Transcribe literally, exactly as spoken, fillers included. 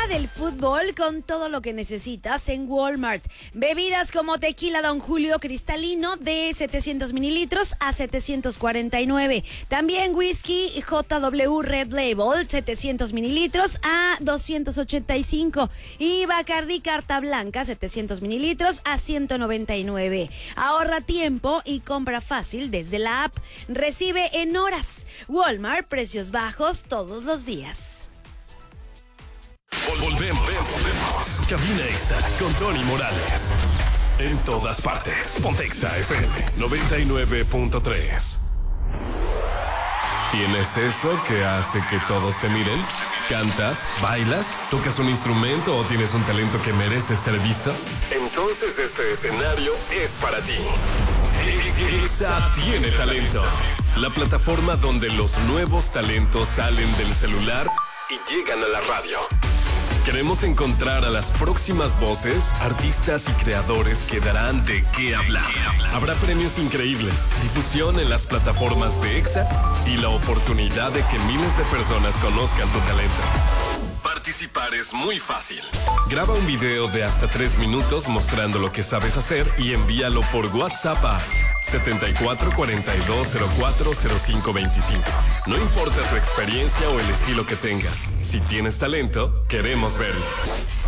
del fútbol con todo lo que necesitas en Walmart. Bebidas como tequila Don Julio cristalino de setecientos mililitros a setecientos cuarenta y nueve. También whisky J W Red Label setecientos mililitros a doscientos ochenta y cinco. Y Bacardí Carta Blanca setecientos mililitros a ciento noventa y nueve. Ahorra tiempo y compra fácil desde la app. Recibe en horas. Walmart, precios bajos todos los días. Volvemos, volvemos. Cabina Exa con Tony Morales. En todas partes. Ponte Exa F M noventa y nueve punto tres. ¿Tienes eso que hace que todos te miren? ¿Cantas? ¿Bailas? ¿Tocas un instrumento o tienes un talento que merece ser visto? Entonces este escenario es para ti. Exa tiene talento. La plataforma donde los nuevos talentos salen del celular y llegan a la radio. Queremos encontrar a las próximas voces, artistas y creadores que darán de qué hablar. Habrá premios increíbles, difusión en las plataformas de Exa y la oportunidad de que miles de personas conozcan tu talento. Participar es muy fácil. Graba un video de hasta tres minutos mostrando lo que sabes hacer y envíalo por WhatsApp a setenta y cuatro cuarenta y dos cero cuatro cero cinco veinticinco. No importa tu experiencia o el estilo que tengas. Si tienes talento, queremos verlo.